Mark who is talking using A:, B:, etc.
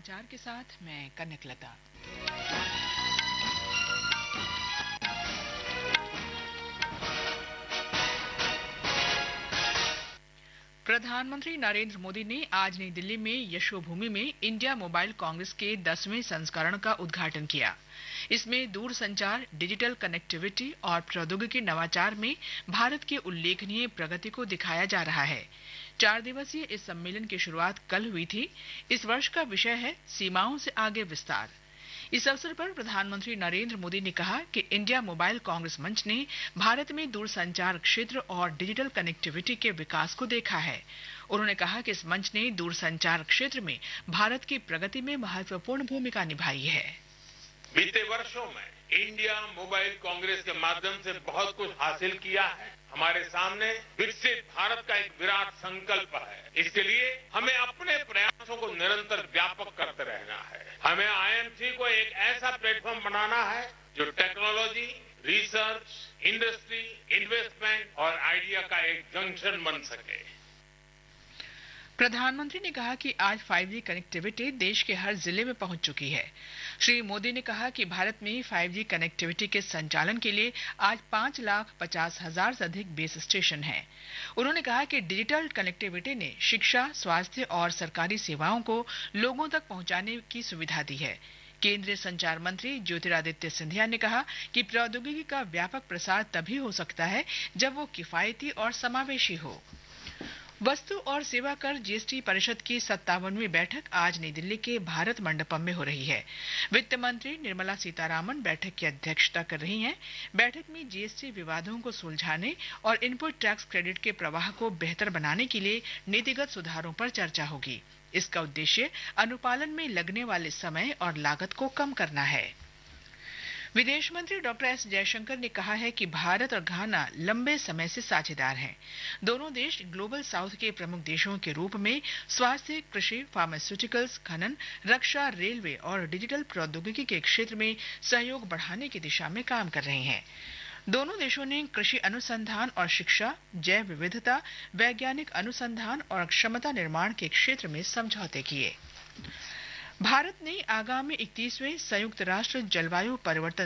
A: समाचार के साथ मैं कनकलता। प्रधानमंत्री नरेंद्र मोदी ने आज नई दिल्ली में यशोभूमि में इंडिया मोबाइल कांग्रेस के 10वें संस्करण का उद्घाटन किया। इसमें दूरसंचार, डिजिटल कनेक्टिविटी और प्रौद्योगिकी नवाचार में भारत की उल्लेखनीय प्रगति को दिखाया जा रहा है। 4 दिवसीय इस सम्मेलन की शुरुआत कल हुई थी। इस वर्ष का विषय है सीमाओं से आगे विस्तार। इस अवसर पर प्रधानमंत्री नरेंद्र मोदी ने कहा कि इंडिया मोबाइल कांग्रेस मंच ने भारत में दूरसंचार क्षेत्र और डिजिटल कनेक्टिविटी के विकास को देखा है। उन्होंने कहा कि इस मंच ने दूरसंचार क्षेत्र में भारत की प्रगति में महत्वपूर्ण भूमिका निभाई है।
B: बीते वर्षों में इंडिया मोबाइल कांग्रेस के माध्यम से बहुत कुछ हासिल किया है। हमारे सामने विकसित भारत का एक विराट संकल्प है। इसके लिए हमें अपने प्रयासों को निरंतर व्यापक करते रहना है। हमें आईएमसी को एक ऐसा प्लेटफॉर्म बनाना है जो टेक्नोलॉजी, रिसर्च, इंडस्ट्री, इन्वेस्टमेंट और आइडिया का एक जंक्शन बन सके।
A: प्रधानमंत्री ने कहा कि आज 5G कनेक्टिविटी देश के हर जिले में पहुंच चुकी है। श्री मोदी ने कहा कि भारत में 5G कनेक्टिविटी के संचालन के लिए आज 5,50,000 से अधिक बेस स्टेशन हैं। उन्होंने कहा कि डिजिटल कनेक्टिविटी ने शिक्षा, स्वास्थ्य और सरकारी सेवाओं को लोगों तक पहुंचाने की सुविधा दी है। केंद्रीय संचार मंत्री ज्योतिरादित्य सिंधिया ने कहा कि प्रौद्योगिकी का व्यापक प्रसार तभी हो सकता है जब वो किफायती और समावेशी हो। वस्तु और सेवा कर जीएसटी परिषद की 57वीं बैठक आज नई दिल्ली के भारत मंडपम में हो रही है। वित्त मंत्री निर्मला सीतारामन बैठक की अध्यक्षता कर रही हैं। बैठक में जीएसटी विवादों को सुलझाने और इनपुट टैक्स क्रेडिट के प्रवाह को बेहतर बनाने के लिए नीतिगत सुधारों पर चर्चा होगी। इसका उद्देश्य अनुपालन में लगने वाले समय और लागत को कम करना है। विदेश मंत्री डॉक्टर एस जयशंकर ने कहा है कि भारत और घाना लंबे समय से साझेदार हैं। दोनों देश ग्लोबल साउथ के प्रमुख देशों के रूप में स्वास्थ्य, कृषि, फार्मास्यूटिकल्स, खनन, रक्षा, रेलवे और डिजिटल प्रौद्योगिकी के क्षेत्र में सहयोग बढ़ाने की दिशा में काम कर रहे हैं। दोनों देशों ने कृषि अनुसंधान और शिक्षा, जैव विविधता, वैज्ञानिक अनुसंधान और क्षमता निर्माण के क्षेत्र में समझौते किए। भारत ने आगामी 31वें संयुक्त राष्ट्र जलवायु परिवर्तन